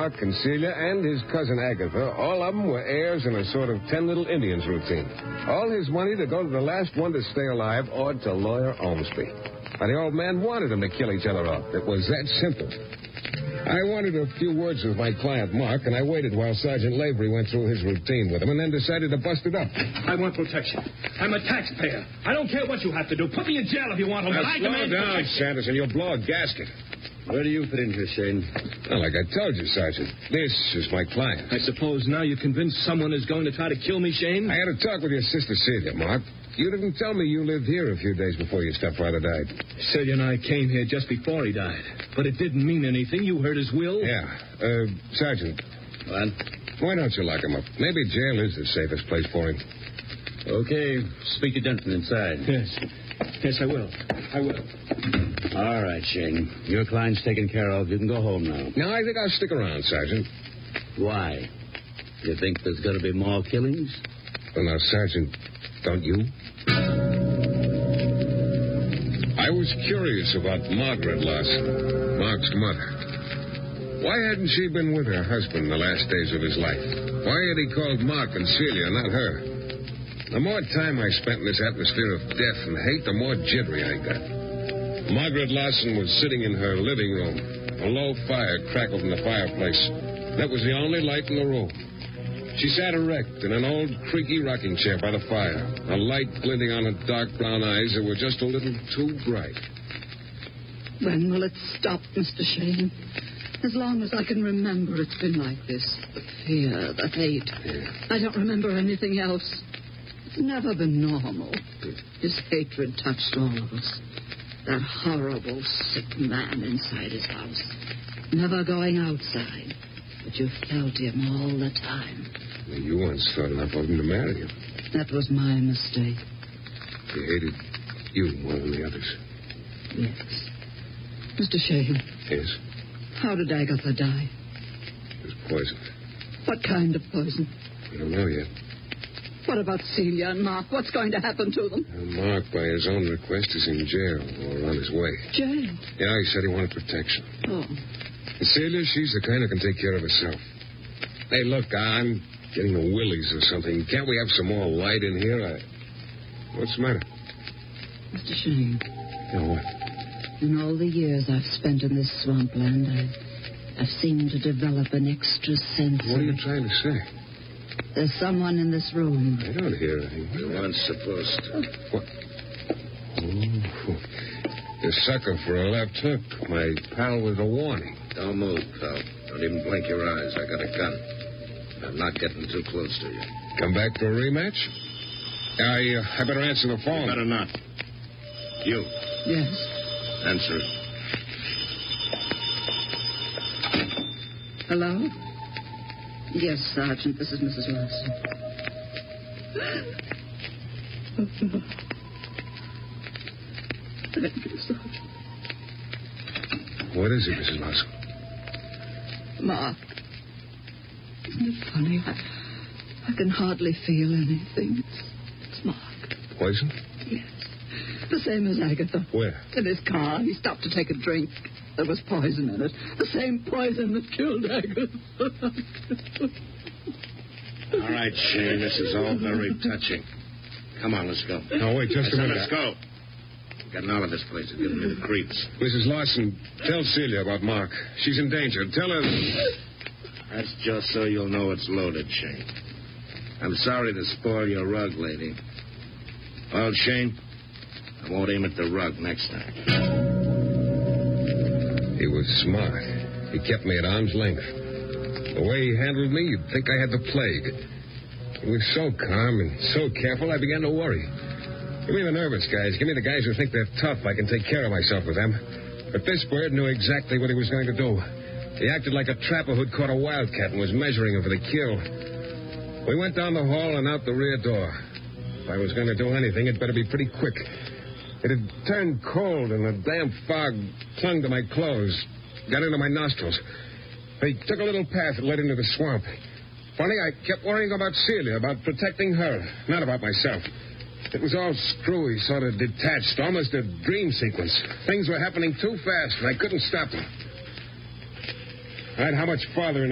Mark and Celia and his cousin Agatha, all of them were heirs in a sort of 10 Little Indians routine. All his money to go to the last one to stay alive or to Lawyer Ormsby. And the old man wanted them to kill each other off. It was that simple. I wanted a few words with my client, Mark, and I waited while Sergeant Lavery went through his routine with him and then decided to bust it up. I want protection. I'm a taxpayer. I don't care what you have to do. Put me in jail if you want to, but I demand down, Sanderson. You'll blow a gasket. Where do you fit in here, Shane? Well, like I told you, Sergeant, this is my client. I suppose now you're convinced someone is going to try to kill me, Shane? I had a talk with your sister, Celia, Mark. You didn't tell me you lived here a few days before your stepfather died. Celia and I came here just before he died. But it didn't mean anything. You heard his will. Yeah. Sergeant. What? Why don't you lock him up? Maybe jail is the safest place for him. Okay. Speak to Denton inside. Yes, I will. All right, Shane. Your client's taken care of. You can go home now. No, I think I'll stick around, Sergeant. Why? You think there's going to be more killings? Well, now, Sergeant, don't you? I was curious about Margaret Lawson, Mark's mother. Why hadn't she been with her husband the last days of his life? Why had he called Mark and Celia, not her? The more time I spent in this atmosphere of death and hate, the more jittery I got. Margaret Lawson was sitting in her living room. A low fire crackled in the fireplace. That was the only light in the room. She sat erect in an old, creaky rocking chair by the fire, a light glinting on her dark brown eyes that were just a little too bright. When will it stop, Mr. Shane? As long as I can remember, it's been like this. The fear, the hate. Yeah. I don't remember anything else. It's never been normal. His hatred touched all of us. That horrible, sick man inside his house. Never going outside. But you felt him all the time. Well, you once thought enough of him to marry him. That was my mistake. He hated you more than the others. Yes. Mr. Shane. Yes? How did Agatha die? He was poisoned. What kind of poison? We don't know yet. What about Celia and Mark? What's going to happen to them? Mark, by his own request, is in jail or on his way. Jail? Yeah, he said he wanted protection. Oh. And Celia, she's the kind who can take care of herself. Hey, look, I'm getting the willies or something. Can't we have some more light in here? What's the matter? Mr. Shane. Yeah, what? In all the years I've spent in this swampland, I've seemed to develop an extra sense What are you trying to say? There's someone in this room. I don't hear anything. You weren't supposed to. What? Oh, the sucker for a left hook. My pal with a warning. Don't move, pal. Don't even blink your eyes. I got a gun. I'm not getting too close to you. Come back for a rematch? I better answer the phone. Better not. You. Yes. Answer it. Hello? Yes, Sergeant. This is Mrs. Lawson. Thank you, Sergeant. What is it, Mrs. Lawson? Mark. Isn't it funny? I can hardly feel anything. It's Mark. Poison? Yes. The same as Agatha. Where? In his car. He stopped to take a drink. There was poison in it. The same poison that killed Agatha. All right, Shane. This is all very touching. Come on, let's go. No, wait, just a minute. Let's go. Getting out of this place is giving me the creeps. Mrs. Lawson, tell Celia about Mark. She's in danger. Tell her... That's just so you'll know it's loaded, Shane. I'm sorry to spoil your rug, lady. Well, Shane, I won't aim at the rug next time. He was smart. He kept me at arm's length. The way he handled me, you'd think I had the plague. He was so calm and so careful, I began to worry. Give me the nervous guys. Give me the guys who think they're tough. I can take care of myself with them. But this bird knew exactly what he was going to do. He acted like a trapper who'd caught a wildcat and was measuring him for the kill. We went down the hall and out the rear door. If I was going to do anything, it better be pretty quick. It had turned cold, and the damp fog clung to my clothes, got into my nostrils. They took a little path that led into the swamp. Funny, I kept worrying about Celia, about protecting her, not about myself. It was all screwy, sort of detached, almost a dream sequence. Things were happening too fast, and I couldn't stop them. All right, how much farther